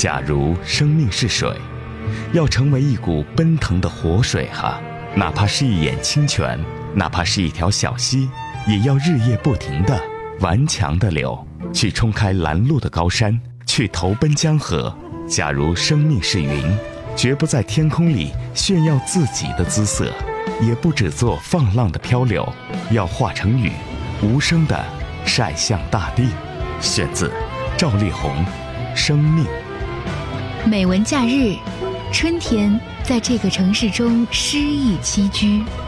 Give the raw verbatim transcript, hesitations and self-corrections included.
假如生命是水，要成为一股奔腾的活水哈，哪怕是一眼清泉，哪怕是一条小溪，也要日夜不停地顽强地流，去冲开拦路的高山，去投奔江河。假如生命是云，绝不在天空里炫耀自己的姿色，也不只做放浪的漂流，要化成雨，无声地晒向大地。选自赵丽宏《生命》。 美文假日，春天在这个城市中诗意栖居。